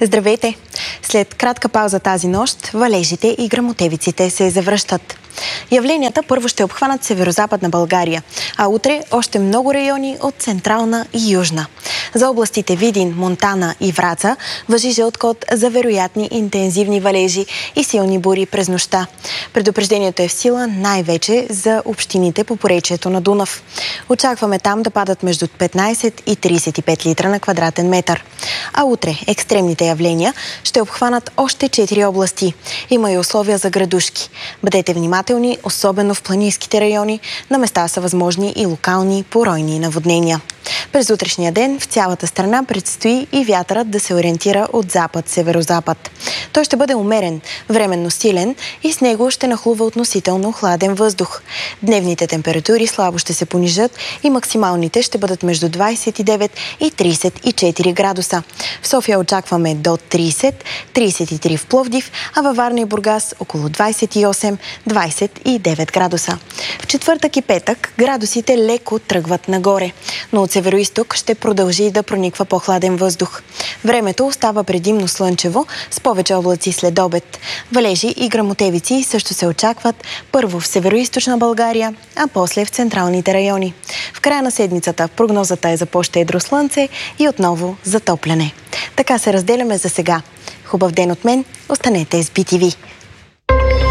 Здравейте! След кратка пауза тази нощ, валежите и гръмотевиците се завръщат. Явленията първо ще обхванат северозападна България, а утре още много райони от Централна и Южна. За областите Видин, Монтана и Враца важи жълт код за вероятни интензивни валежи и силни бури през нощта. Предупреждението е в сила най-вече за общините по поречието на Дунав. Очакваме там да падат между 15 и 35 литра на квадратен метър. А утре екстремните явления ще обхванат още 4 области. Има и условия за градушки. Бъдете внимателни, особено в планинските райони. На места са възможни и локални поройни наводнения. През утрешния ден в цялата страна предстои и вятърът да се ориентира от запад-северозапад. Той ще бъде умерен, временно силен и с него ще нахлува относително хладен въздух. Дневните температури слабо ще се понижат и максималните ще бъдат между 29 и 34 градуса. В София очакваме до 30, 33 в Пловдив, а във Варна и Бургас около 28-29 градуса. В четвъртък и петък градусите леко тръгват нагоре, но от североизток ще продължи да прониква по-хладен въздух. Времето остава предимно слънчево, с повече облаци след обед. Валежи и гръмотевици също се очакват първо в североизточна България, а после в централните райони. В края на седмицата прогнозата е за по-щедро слънце и отново затопляне. Така се разделяме за сега. Хубав ден от мен, останете с BTV.